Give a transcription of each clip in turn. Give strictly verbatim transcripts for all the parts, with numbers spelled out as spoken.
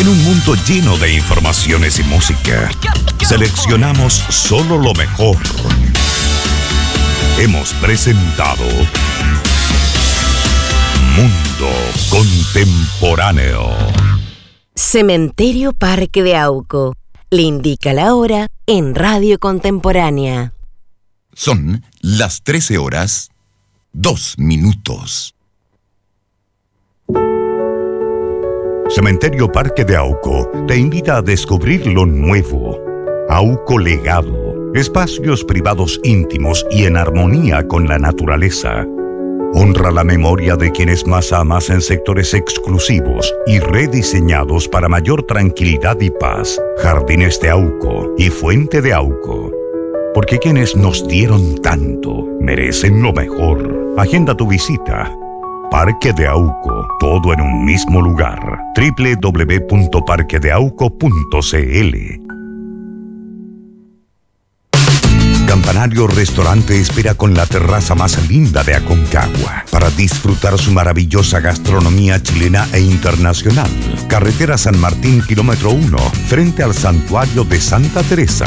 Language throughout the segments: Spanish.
En un mundo lleno de informaciones y música, seleccionamos solo lo mejor. Hemos presentado Mundo Contemporáneo. Cementerio Parque de Auco. Le indica la hora en Radio Contemporánea. Son las trece horas, dos minutos. Cementerio Parque de Auco te invita a descubrir lo nuevo. Auco Legado. Espacios privados íntimos y en armonía con la naturaleza. Honra la memoria de quienes más amas en sectores exclusivos y rediseñados para mayor tranquilidad y paz. Jardines de Auco y Fuente de Auco. Porque quienes nos dieron tanto merecen lo mejor. Agenda tu visita. Parque de Auco, todo en un mismo lugar. doble u doble u doble u punto parque de auco punto c l. Campanario Restaurante espera con la terraza más linda de Aconcagua para disfrutar su maravillosa gastronomía chilena e internacional. Carretera San Martín, kilómetro uno, frente al Santuario de Santa Teresa.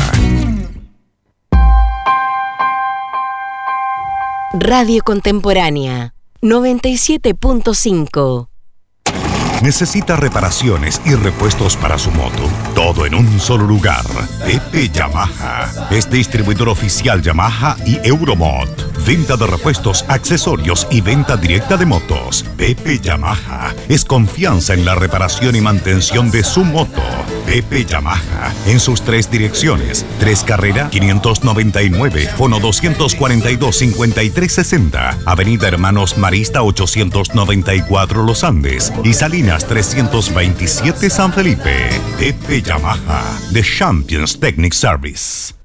Radio Contemporánea noventa y siete punto cinco. ¿Necesita reparaciones y repuestos para su moto? Todo en un solo lugar. Pepe Yamaha. Es distribuidor oficial Yamaha y Euromod. Venta de repuestos, accesorios y venta directa de motos. Pepe Yamaha. Es confianza en la reparación y mantención de su moto. Pepe Yamaha. En sus tres direcciones. Tres Carrera, quinientos noventa y nueve. Fono doscientos cuarenta y dos, cincuenta y tres sesenta. Avenida Hermanos Marista, ochocientos noventa y cuatro Los Andes. Y Salinas trescientos veintisiete San Felipe. Pepe Yamaha. The Champions Technic Service.